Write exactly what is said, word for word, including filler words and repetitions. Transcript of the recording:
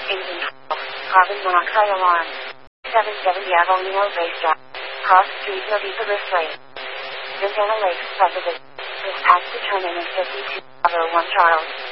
Engine twelve. Carbon monoxide alarm. seven seven Yavolino Base Drive. Cross Street Novita Rift Lake. Ventana Lakes President. This past to turn in is fifty-two oh one Charles.